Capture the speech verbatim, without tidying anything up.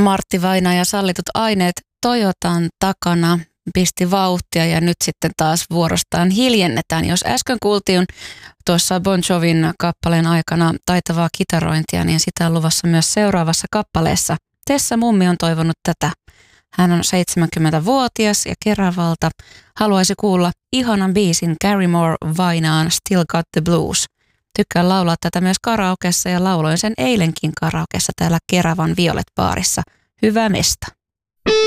Martti Vainaja, sallitut aineet Toyotan takana pisti vauhtia ja nyt sitten taas vuorostaan hiljennetään. Jos äsken kuultiin tuossa Bon Jovin kappaleen aikana taitavaa kitarointia, niin sitä on luvassa myös seuraavassa kappaleessa. Tessa Mummi on toivonut tätä. Hän on seitsemänkymmentävuotias ja Keravalta haluaisi kuulla ihanan biisin Gary Moore Vainaan Still Got the Blues. Tykkään laulaa tätä myös karaokessa ja lauloin sen eilenkin karaokessa täällä Keravan Violet-baarissa. Hyvää mesta!